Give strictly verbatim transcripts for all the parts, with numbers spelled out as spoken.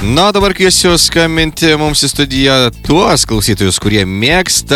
Na, dabar kviesiu skambinti mums į studiją tuos klausytojus, kurie mėgsta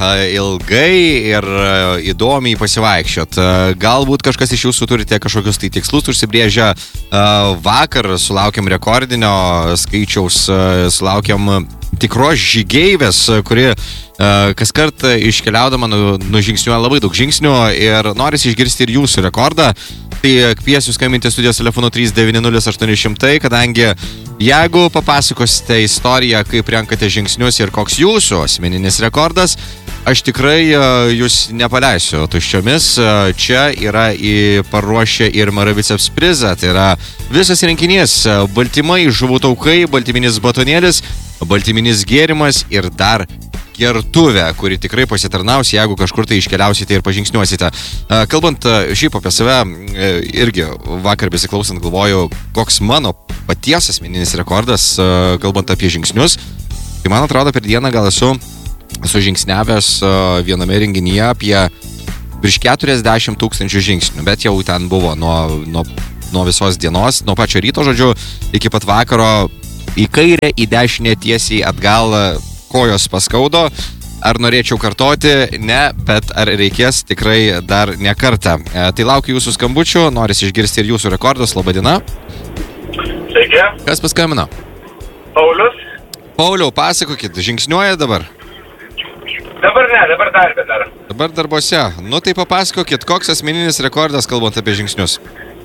ilgai ir įdomiai pasivaikščiot. Galbūt kažkas iš jūsų turite kažkokius tai tikslus užsibrėžę. Vakar sulaukėm rekordinio skaičiaus, sulaukėm tikros žygeivės, kuri kas kartą iškeliaudama nu, nužingsniuoja labai daug žingsnių ir norisi išgirsti ir jūsų rekordą. Tai kviesiu skambinti studijos telefonu trys devyni nulis aštuoni šimtai, kadangi jeigu papasakosite istoriją, kaip renkate žingsnius ir koks jūsų asmeninis rekordas, aš tikrai jūs nepaleisiu tuščiomis. Čia yra į paruošę ir Marabiceps prizą, tai yra visas rinkinys: baltymai, žuvų taukai, baltyminis batonėlis, baltyminis gėrimas ir dar gertuvę, kuri tikrai pasitarnaus, jeigu kažkur tai iškeliausite ir pažingsniuosite. Kalbant šiaip apie save, irgi vakar besiklausant galvoju, koks mano paties asmeninis rekordas, kalbant apie žingsnius. Tai man atrodo, per dieną gal esu sužingsniavęs viename renginyje apie virš keturiasdešimt tūkstančių žingsnių, bet jau ten buvo nuo, nuo, nuo visos dienos, nuo pačio ryto, žodžiu, iki pat vakaro, į kairę, į dešinę, tiesiai, atgal, kojos paskaudo. Ar norėčiau kartoti? Ne, bet ar reikės? Tikrai dar ne kartą. E, tai laukiu jūsų skambučių, norisi išgirsti ir jūsų rekordas. Labadiena. Sveiki. Kas paskambino? Paulius. Pauliau, pasakokit, žingsniuoja dabar? Dabar ne, dabar darbė dar. Dabar darbuose. Nu tai papasakokit, koks asmeninis rekordas, kalbant apie žingsnius?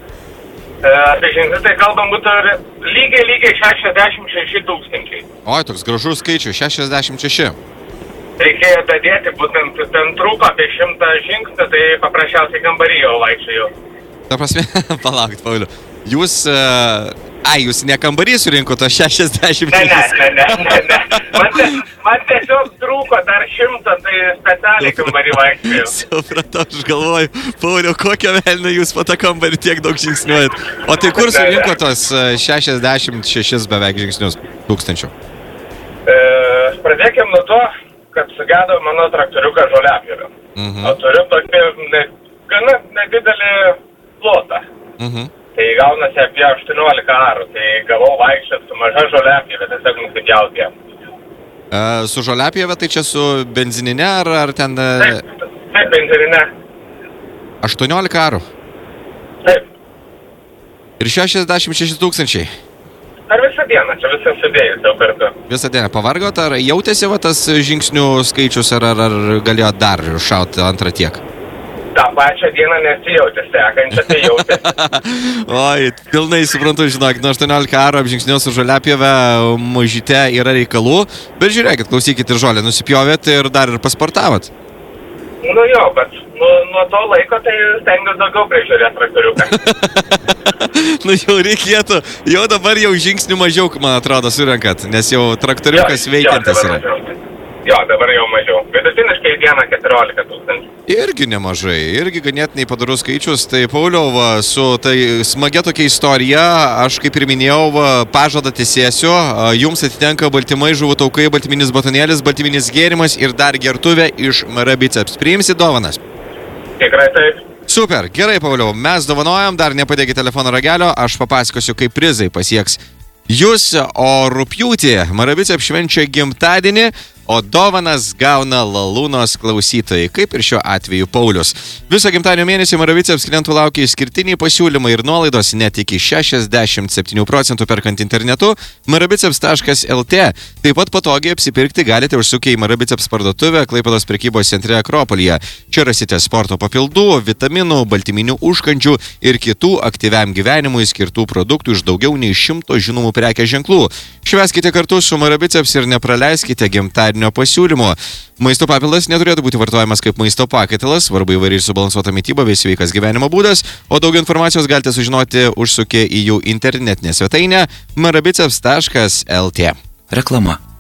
E, apie žingsnius tai kalbam būtų lygiai, lygiai šešiasdešimt šeši tūkstančiai. Oi, toks gražus skaičius, šešiasdešimt šeši. Reikėjo dadėti, būtent ten trūko apie šimtą žingsnių, tai paprasčiausiai kambarį jau vaikščiojau. Ta prasme, palaukit, Pauliu, jūs, uh, ai, jūs ne kambarį surinko to šešiasdešimt šeši? Ne, ne, ne, ne, ne. Man, te, man tiesiog trūko dar šimtą, tai specialiai kambarį vaikščiojau. Supratau, aš galvoju, Pauliu, kokio velnio jūs po tą kambarį tiek daug žingsniuojat. O tai kur surinko tos šešiasdešimt šešis beveik žingsnius tūkstančių? E, pradėkim nuo to, kad sugedo mano traktoriuką žoliapjovę. Mhm. O turiu tokį ne, gana nedidelį plotą. Mhm. Tai gaunasi apie aštuoniolika arų. Tai gavau vaikščiot su maža žoliapjove, tiesiog nusidžiaugė. E, su žoliapjove, tai čia su benzininė ar, ar ten... Taip, taip, benzininė. aštuoniolika arų? Taip. Ir šešiasdešimt šeši tūkstančiai? Ar visą dieną, čia visą sudėjus jau kartu. Visą dieną. Pavargot, ar jautėsi va tas žingsnių skaičius, ar, ar, ar galėjo dar šauti antrą tiek? tą pačią dieną nesijautė, sekančią tai jautė. Oi, pilnai suprantu, žinok, nuo aštuoniolika arų apžingsniau su žoliapjove mažyte yra reikalų, bet žiūrėkit, klausykit ir žolę nusipjovėt ir dar ir pasportavot. Nu jo, bet nu, nuo to laiko tai stengiuosi daugiau prižiūrėti traktoriuką. Nu jau reikėtų, jau dabar jau žingsnių mažiau, man atrodo, surenkat, nes jau traktoriukas jo, veikiantis jo, yra. Jo, dabar jau mažiau. Vidutiniškai dieną keturiolika tūkstančių. Irgi nemažai, irgi ganėtinai padarus skaičius. Tai Pauliau, va, su tai smagia tokia istorija, aš kaip ir minėjau, va, pažadą tesėsiu. Jums atitenka baltymai, žuvų taukai, baltyminis batonėlis, baltyminis gėrimas ir dar gertuvė iš Marabiceps. Priimsi dovanas? Tikrai taip. Super, gerai, Pauliau, mes dovanojam, dar nepadėkite telefono ragelio, aš papasakosiu, kaip prizai pasieks jūs, o rugpjūtį Marabiceps švenčia gimtadienį, o dovanas gauna Lalūnos klausytojai, kaip ir šiuo atveju Paulius. Visą gimtadienio mėnesį Marabiceps klientų laukia išskirtiniai pasiūlymai ir nuolaidos net iki šešiasdešimt septynių procentų perkant internetu marabiceps taškas lt. Taip pat patogiai apsipirkti galite užsukę į Marabiceps parduotuvę Klaipėdos prekybos centre Akropolyje. Čia rasite sporto papildų, vitaminų, baltyminių užkandžių ir kitų aktyviam gyvenimui skirtų produktų iš daugiau nei šimto žinomų prekės ženklų. Švęskite kartu su Marabiceps ir nepraleiskite gimtadienio pasiūlymo. Maisto papildas neturėtų būti vartojamas kaip maisto pakaitalas, svarbu įvairiai subalansuota mityba bei sveikas gyvenimo būdas, o daugiau informacijos galite sužinoti užsukę į jų internetinę svetainę marabiceps taškas lt. Reklama.